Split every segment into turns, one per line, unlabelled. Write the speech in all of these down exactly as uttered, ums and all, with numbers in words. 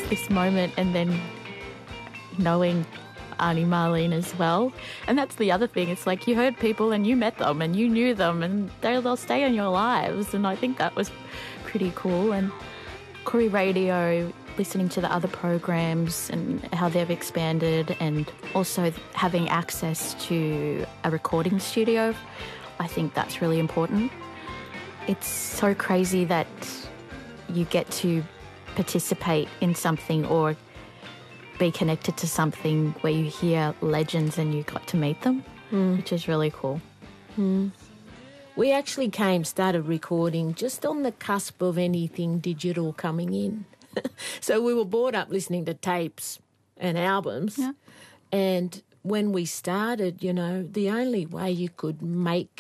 this moment and then knowing Arnie Marlene as well. And that's the other thing. It's like you heard people and you met them and you knew them and they'll, they'll stay in your lives. And I think that was pretty cool. And Koori Radio, listening to the other programs and how they've expanded, and also having access to a recording studio, I think that's really important. It's so crazy that you get to participate in something or be connected to something where you hear legends and you got to meet them, mm. which is really cool.
Mm. We actually came, started recording just on the cusp of anything digital coming in. So we were brought up listening to tapes and albums.
Yeah.
And when we started, you know, the only way you could make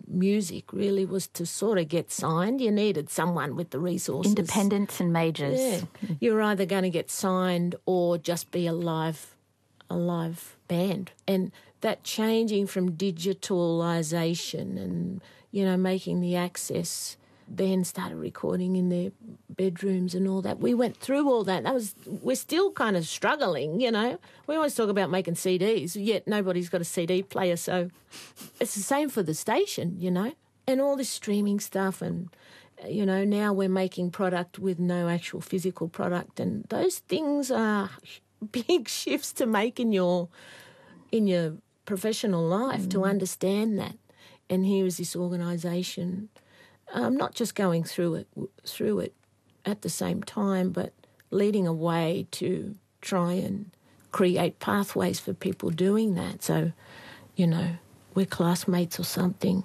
music really was to sort of get signed. You needed someone with the resources.
Independents and majors.
Yeah. You're either going to get signed or just be a live, a live band. And that changing from digitalisation and, you know, making the access, then started recording in their bedrooms and all that. We went through all that. That was, we're still kind of struggling, you know. We always talk about making C Ds, yet nobody's got a C D player, so it's the same for the station, you know. And all this streaming stuff, and, you know, now we're making product with no actual physical product, and those things are big shifts to make in your in your professional life, mm. to understand that. And here is this organisation, um, not just going through it through it at the same time, but leading a way to try and create pathways for people doing that. So, you know, we're classmates or something.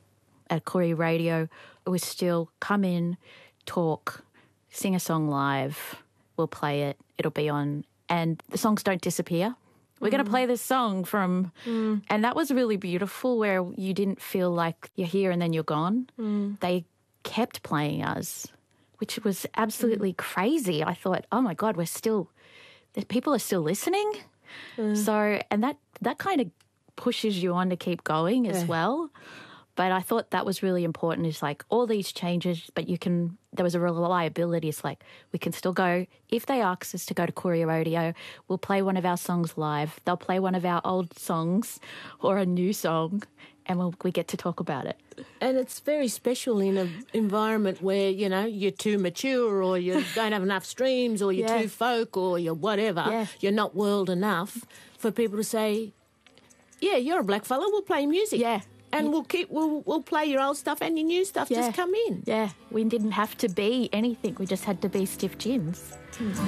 At Koori Radio, we still come in, talk, sing a song live, we'll play it, it'll be on, and the songs don't disappear. We're mm. going to play this song from... Mm. And that was really beautiful, where you didn't feel like you're here and then you're gone.
Mm.
They kept playing us, which was absolutely mm. crazy. I thought, oh, my God, we're still... people are still listening.
Mm.
So, and that, that kind of pushes you on to keep going as
yeah.
well. But I thought that was really important. It's like all these changes, but you can, there was a reliability. It's like we can still go. If they ask us to go to Koori Radio, we'll play one of our songs live. They'll play one of our old songs or a new song, and we'll, we get to talk about it.
And it's very special in an environment where, you know, you're too mature, or you don't have enough streams, or you're
yeah.
too folk, or you're whatever.
Yeah.
You're not world enough for people to say, yeah, you're a black fella, we'll play music.
Yeah.
And we'll keep we'll we'll play your old stuff and your new stuff.
Yeah.
Just come in.
Yeah, we didn't have to be anything. We just had to be stiff gins. Mm.